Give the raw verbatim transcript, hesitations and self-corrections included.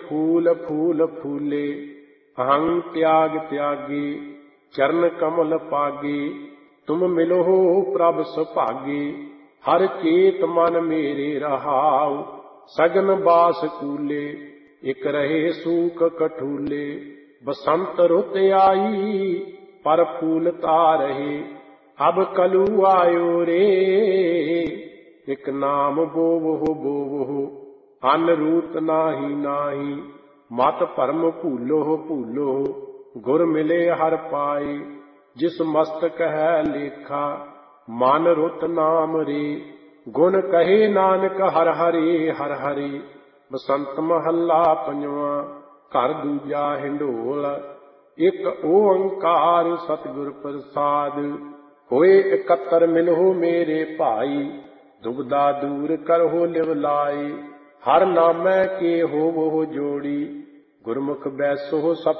फूल फूल फूले, अहं त्याग त्यागे, चरण कमल पागे, तुम मिलो प्रभ सुभागे। हर चेत मन मेरे रहाऊ, सगन बास कूले, एक रहे सूख कठूले। बसंत रुत आई, पर फूलता रहे, अब कलू आयो रे। एक नाम बोवो बोवो, अन रूत नाही नाही, मत भरम भूलो भूलो, गुर मिले हर पाए। जिस मस्तक है लेखा, मन रुत नाम रे। गुण कहे नानक हर हरे हर हरे। बसंत महला पंजवा, घर दूजा हिंडोल। एक ओंकार सतगुर प्रसाद, होए इकत्तर मिलो मेरे भाई। दुबदा दूर करहो लिव लाई, हर नामै के होवो जोड़ी। गुरमुख बैसो सत